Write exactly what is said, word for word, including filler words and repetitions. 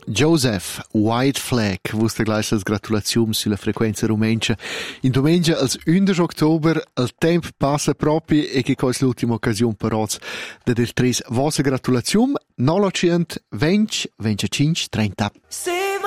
Joseph White Flag, vus te gleich las gratulaziums sulla frequenza rumencha. In domenica, als undici october, il temp passa propi e che quasi l'ultima occasione per oz da dir tres vostra gratulazium, nolocient, venti, venticinque, trenta.